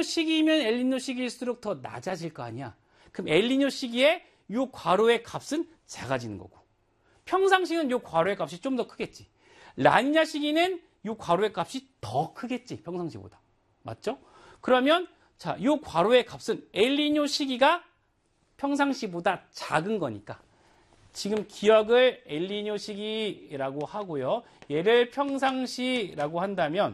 시기면 엘니뇨 시기일수록 더 낮아질 거 아니야. 그럼 엘니뇨 시기에 요 괄호의 값은 작아지는 거고, 평상시는 요 괄호의 값이 좀 더 크겠지. 라니냐 시기는 요 괄호의 값이 더 크겠지, 평상시보다. 맞죠? 그러면 자, 요 괄호의 값은 엘니뇨 시기가 평상시보다 작은 거니까 지금 기억을 엘니뇨 시기라고 하고요. 얘를 평상시라고 한다면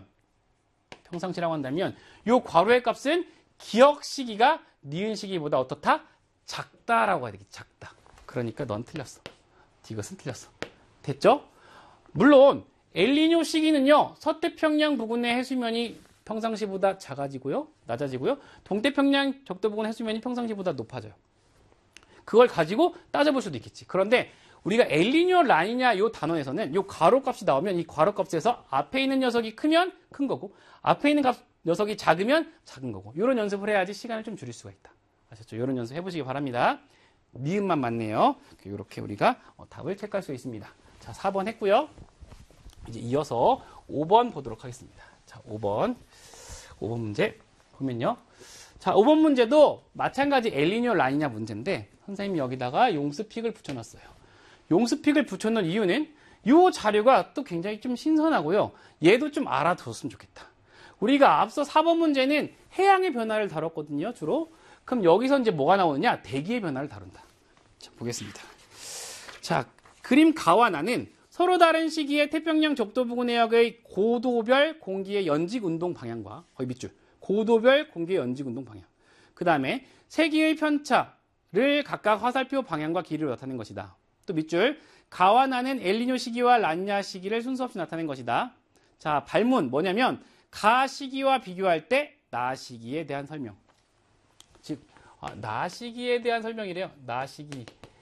요 괄호의 값은 기억 시기가 니은 시기보다 어떻다? 작다라고 해야 되겠지. 작다. 그러니까 넌 틀렸어. 이것은 틀렸어. 됐죠? 물론 엘니뇨 시기는요, 서태평양 부근의 해수면이 평상시보다 작아지고요, 낮아지고요. 동태평양 적도 부근 해수면이 평상시보다 높아져요. 그걸 가지고 따져볼 수도 있겠지. 그런데 우리가 엘니뇨, 라니냐 요 단원에서는 요 괄호값이 나오면 이 괄호값에서 앞에 있는 녀석이 크면 큰 거고, 앞에 있는 녀석이 작으면 작은 거고, 이런 연습을 해야지 시간을 좀 줄일 수가 있다. 아셨죠? 이런 연습 해보시기 바랍니다. 니은만 맞네요. 이렇게 우리가 답을 체크할 수 있습니다. 자, 4번 했고요. 이제 이어서 5번 보도록 하겠습니다. 자, 5번 문제 보면요. 자, 5번 문제도 마찬가지 엘니뇨, 라니냐 문제인데 선생님이 여기다가 용스픽을 붙여놨어요. 용스픽을 붙여놓은 이유는 이 자료가 또 굉장히 좀 신선하고요. 얘도 좀 알아두었으면 좋겠다. 우리가 앞서 4번 문제는 해양의 변화를 다뤘거든요, 주로. 그럼 여기서 이제 뭐가 나오느냐? 대기의 변화를 다룬다. 자, 보겠습니다. 자, 그림 가와 나는 서로 다른 시기의 태평양 적도 부근 해역의 고도별 공기의 연직 운동 방향과, 거의 밑줄, 고도별 공기의 연직 운동 방향. 그 다음에 세기의 편차를 각각 화살표 방향과 길이로 나타낸 것이다. 또 밑줄, 가와 나는 엘니뇨 시기와 라니냐 시기를 순서 없이 나타낸 것이다. 자, 발문 뭐냐면 가 시기와 비교할 때 나 시기에 대한 설명. 즉, 나 시기에 대한 설명이래요. 나 시기에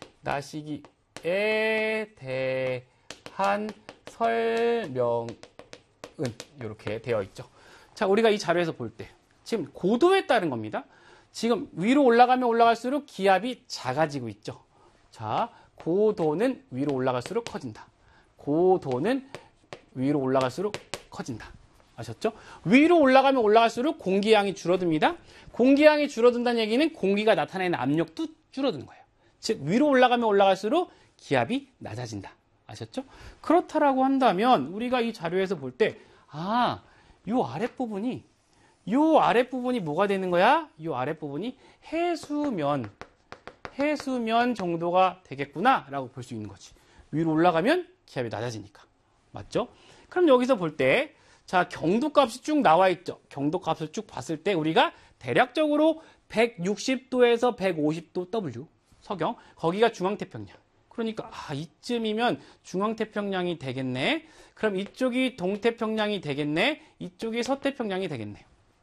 대한 설명은 이렇게 되어 있죠. 자, 우리가 이 자료에서 볼 때 지금 고도에 따른 겁니다. 지금 위로 올라가면 올라갈수록 기압이 작아지고 있죠. 자, 고도는 위로 올라갈수록 커진다. 고도는 위로 올라갈수록 커진다. 아셨죠? 위로 올라가면 올라갈수록 공기양이 줄어듭니다. 공기양이 줄어든다는 얘기는 공기가 나타내는 압력도 줄어드는 거예요. 즉, 위로 올라가면 올라갈수록 기압이 낮아진다. 아셨죠? 그렇다라고 한다면 우리가 이 자료에서 볼 때, 요 아랫부분이 뭐가 되는 거야? 요 아랫부분이 해수면 정도가 되겠구나 라고 볼 수 있는 거지. 위로 올라가면 기압이 낮아지니까. 맞죠? 그럼 여기서 볼 때, 자, 경도값이 쭉 나와 있죠. 경도값을 쭉 봤을 때 우리가 대략적으로 160도에서 150도 W 서경, 거기가 중앙태평양. 그러니까 이쯤이면 중앙태평양이 되겠네. 그럼 이쪽이 동태평양이 되겠네. 이쪽이 서태평양이 되겠네.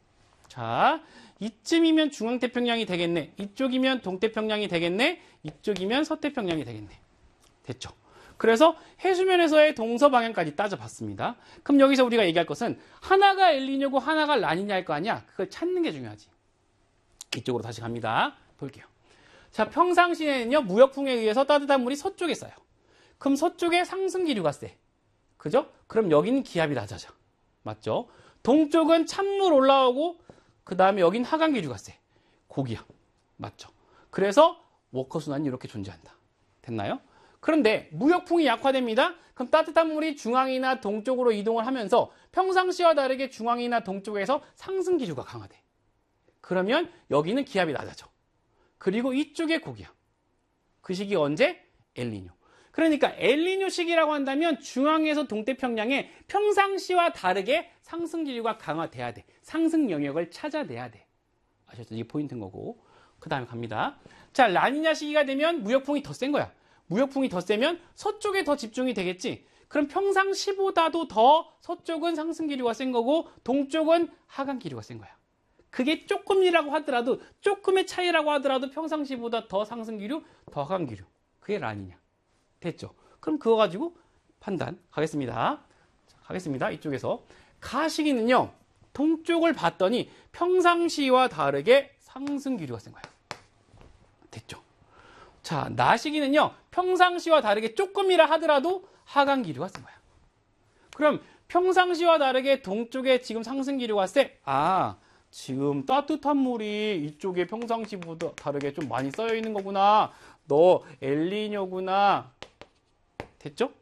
자, 이쯤이면 중앙태평양이 되겠네. 이쪽이면 동태평양이 되겠네. 이쪽이면 서태평양이 되겠네. 됐죠? 그래서 해수면에서의 동서방향까지 따져봤습니다. 그럼 여기서 우리가 얘기할 것은 하나가 엘니뇨고 하나가 라니냐일 거 아니야? 그걸 찾는 게 중요하지. 이쪽으로 다시 갑니다. 볼게요. 자, 평상시에는요, 무역풍에 의해서 따뜻한 물이 서쪽에 쌓여. 그럼 서쪽에 상승 기류가 세. 그죠? 그럼 여기는 기압이 낮아져. 맞죠? 동쪽은 찬물 올라오고, 그 다음에 여긴 하강 기류가 세. 고기압. 맞죠? 그래서 워커순환이 이렇게 존재한다. 됐나요? 그런데 무역풍이 약화됩니다. 그럼 따뜻한 물이 중앙이나 동쪽으로 이동을 하면서 평상시와 다르게 중앙이나 동쪽에서 상승 기류가 강화돼. 그러면 여기는 기압이 낮아져. 그리고 이쪽에 고기압. 그 시기가 언제? 엘니뇨. 그러니까 엘니뇨 시기라고 한다면 중앙에서 동태평양에 평상시와 다르게 상승 기류가 강화돼야 돼. 상승 영역을 찾아내야 돼. 아셨죠? 이게 포인트인 거고. 그 다음에 갑니다. 자, 라니냐 시기가 되면 무역풍이 더 센 거야. 무역풍이 더 세면 서쪽에 더 집중이 되겠지. 그럼 평상시보다도 더 서쪽은 상승 기류가 센 거고 동쪽은 하강 기류가 센 거야. 그게 조금이라고 하더라도, 조금의 차이라고 하더라도 평상시보다 더 상승 기류, 더 하강 기류. 그게 라니냐. 됐죠? 그럼 그거 가지고 판단 가겠습니다. 자, 가겠습니다. 이쪽에서 가 시기는요, 동쪽을 봤더니 평상시와 다르게 상승 기류가 센 거야. 됐죠? 자, 나 시기는요, 평상시와 다르게 조금이라 하더라도 하강 기류가 센 거야. 그럼 평상시와 다르게 동쪽에 지금 상승 기류가 세. 지금 따뜻한 물이 이쪽에 평상시보다 다르게 좀 많이 쌓여 있는 거구나. 너 엘니뇨구나. 됐죠?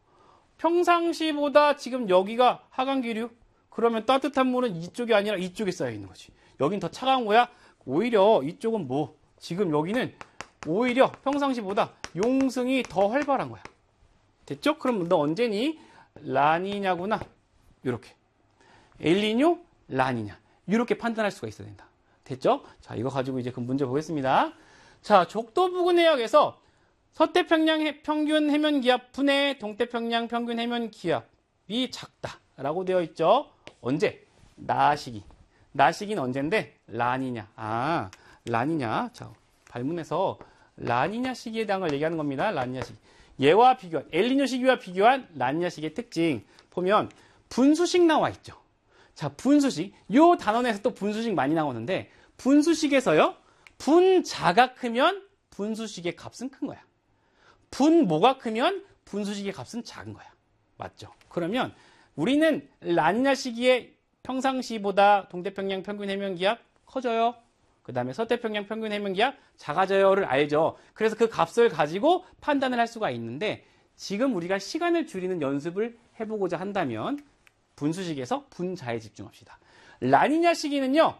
평상시보다 지금 여기가 하강기류? 그러면 따뜻한 물은 이쪽이 아니라 이쪽에 쌓여 있는 거지. 여긴 더 차가운 거야? 오히려 이쪽은 뭐? 지금 여기는 오히려 평상시보다 용승이 더 활발한 거야. 됐죠? 그럼 너 언제니? 라니냐구나. 이렇게. 엘니뇨? 라니냐. 이렇게 판단할 수가 있어야 된다. 됐죠? 자, 이거 가지고 이제 그 문제 보겠습니다. 자, 적도 부근 해역에서 서태평양 평균 해면 기압 분의 동태평양 평균 해면 기압이 작다라고 되어 있죠. 언제? 나시기. 나시기는 언젠데? 라니냐. 아, 라니냐. 자, 발문에서 라니냐 시기에 대한 걸 얘기하는 겁니다. 라니냐 시기. 얘와 비교한, 엘니뇨 시기와 비교한 라니냐 시기의 특징. 보면 분수식 나와 있죠. 자, 분수식. 요 단원에서 또 분수식 많이 나오는데, 분수식에서요, 분자가 크면 분수식의 값은 큰 거야. 분모가 크면 분수식의 값은 작은 거야. 맞죠? 그러면 우리는 라니냐 시기에 평상시보다 동태평양 평균 해면기압 커져요. 그 다음에 서태평양 평균 해면기압 작아져요를 알죠. 그래서 그 값을 가지고 판단을 할 수가 있는데, 지금 우리가 시간을 줄이는 연습을 해보고자 한다면 분수식에서 분자에 집중합시다. 라니냐 시기는요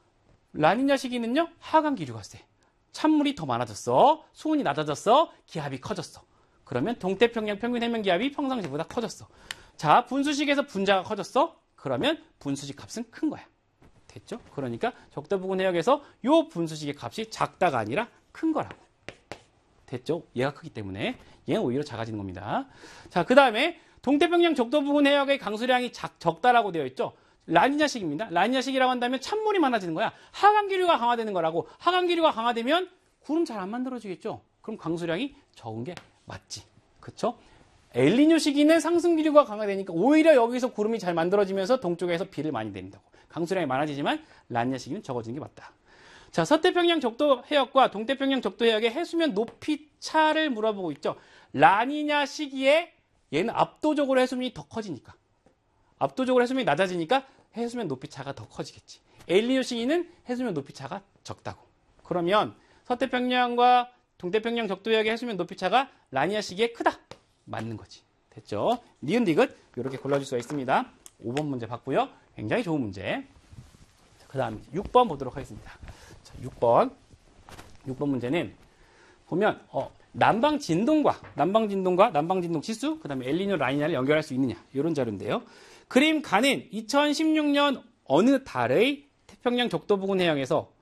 하강기류가 세. 찬물이 더 많아졌어. 수온이 낮아졌어. 기압이 커졌어. 그러면 동태평양 평균 해면기압이 평상시보다 커졌어. 자, 분수식에서 분자가 커졌어. 그러면 분수식 값은 큰 거야. 됐죠? 그러니까 적도 부근 해역에서 요 분수식의 값이 작다가 아니라 큰 거라고. 됐죠? 얘가 크기 때문에 얘는 오히려 작아지는 겁니다. 자, 그 다음에 동태평양 적도 부근 해역의 강수량이 적다라고 되어 있죠. 라니냐식입니다. 라니냐식이라고 한다면 찬물이 많아지는 거야. 하강기류가 강화되는 거라고. 하강기류가 강화되면 구름 잘 안 만들어지겠죠. 그럼 강수량이 적은 게 맞지. 그쵸? 엘니뇨 시기는 상승기류가 강화되니까 오히려 여기서 구름이 잘 만들어지면서 동쪽에서 비를 많이 내린다고. 강수량이 많아지지만 라니냐 시기는 적어지는 게 맞다. 자, 서태평양 적도 해역과 동태평양 적도 해역의 해수면 높이 차를 물어보고 있죠. 라니냐 시기에 얘는 압도적으로 해수면이 더 커지니까. 압도적으로 해수면이 낮아지니까 해수면 높이 차가 더 커지겠지. 엘니뇨 시기는 해수면 높이 차가 적다고. 그러면 서태평양과 동태평양 적도 해역의 해수면 높이 차가 라니냐 시기에 크다. 맞는 거지. 됐죠? 니은디귿 이렇게 골라줄 수가 있습니다. 5번 문제 봤고요. 굉장히 좋은 문제. 그 다음 6번 보도록 하겠습니다. 자, 6번 문제는 보면 난방 진동과 난방 진동 지수, 그 다음에 엘니뇨 라니냐를 연결할 수 있느냐 이런 자료인데요. 그림 가는 2016년 어느 달의 태평양 적도 부근 해역에서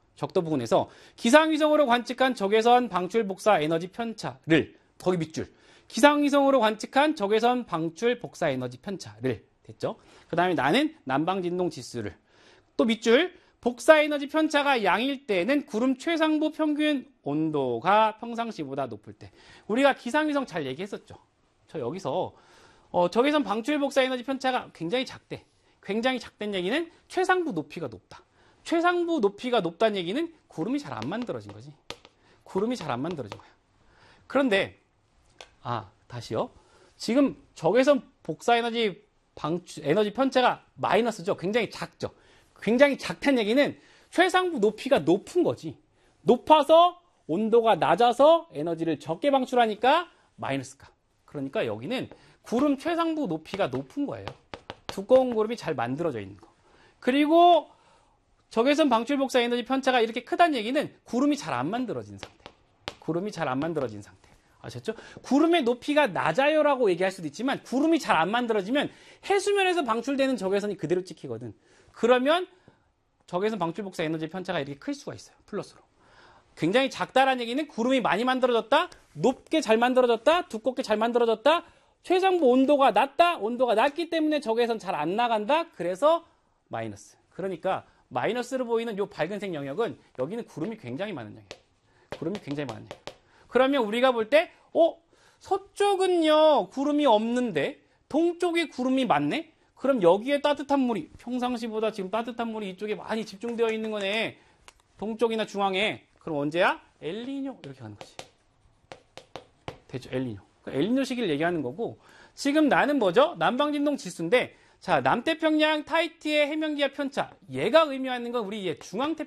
기상위성으로 관측한 적외선 방출 복사 에너지 편차를, 거기 밑줄, 기상위성으로 관측한 적외선 방출 복사 에너지 편차를, 됐죠? 그 다음에 나는 난방진동 지수를, 또 밑줄, 복사 에너지 편차가 양일 때는 구름 최상부 평균 온도가 평상시보다 높을 때. 우리가 기상위성 잘 얘기했었죠. 저 여기서 적외선 방출 복사 에너지 편차가 굉장히 작대. 굉장히 작다는 얘기는 최상부 높이가 높다. 최상부 높이가 높다는 얘기는 구름이 잘 안 만들어진 거지. 구름이 잘 안 만들어진 거야. 그런데 다시요. 지금 적외선 복사 에너지 에너지 편차가 마이너스죠. 굉장히 작죠. 굉장히 작다는 얘기는 최상부 높이가 높은 거지. 높아서 온도가 낮아서 에너지를 적게 방출하니까 마이너스값. 그러니까 여기는 구름 최상부 높이가 높은 거예요. 두꺼운 구름이 잘 만들어져 있는 거. 그리고 적외선 방출 복사 에너지 편차가 이렇게 크다는 얘기는 구름이 잘 안 만들어진 상태. 구름이 잘 안 만들어진 상태. 아셨죠? 구름의 높이가 낮아요라고 얘기할 수도 있지만 구름이 잘 안 만들어지면 해수면에서 방출되는 적외선이 그대로 찍히거든. 그러면 적외선 방출 복사 에너지 편차가 이렇게 클 수가 있어요. 플러스로. 굉장히 작다라는 얘기는 구름이 많이 만들어졌다, 높게 잘 만들어졌다, 두껍게 잘 만들어졌다, 최상부 온도가 낮다, 온도가 낮기 때문에 적외선 잘 안 나간다. 그래서 마이너스. 그러니까 마이너스로 보이는 이 밝은색 영역은 여기는 구름이 굉장히 많은 영역이에요. 구름이 굉장히 많은 영역. 그러면 우리가 볼 때 서쪽은요 구름이 없는데 동쪽에 구름이 많네? 그럼 여기에 따뜻한 물이 평상시보다 지금 따뜻한 물이 이쪽에 많이 집중되어 있는 거네. 동쪽이나 중앙에. 그럼 언제야? 엘니뇨 이렇게 가는 거지. 됐죠? 엘니뇨. 그러니까 엘니뇨 시기를 얘기하는 거고 지금 나는 뭐죠? 난방진동 지수인데 자, 남태평양 타히티의 해면기압 편차. 얘가 의미하는 건 우리 중앙태평양